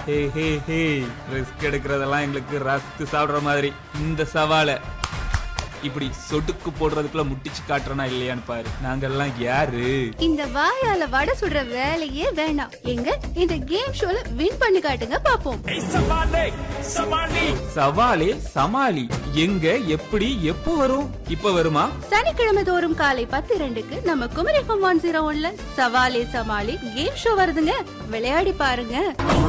ஹே ஹே ஹே, risk எடுக்கிறதெல்லாம் எங்களுக்கு rusk சாப்பிடுற மாதிரி. இந்த சவாலை இப்படி சொடுக்கு போடுறதுக்குள்ள முட்டிச்சு காட்டுறனா இல்லையான்னு பாரு. நாங்கெல்லாம் யாரு? இந்த வாயால வடை சுடுற வேலையே வேணாம். எங்க இந்த கேம் ஷோல வின் பண்ணி காட்டுங்க பாப்போம். சவாலே சமாளி. எங்க, எப்படி, எப்போ வரும்? இப்ப வருமா? சனிக்கிழமை தோறும் காலை 10:02க்கு நம்ம குமரி FM 101ல சவாலே சமாளி கேம் ஷோ வருதுங்க. விளையாடி பாருங்க.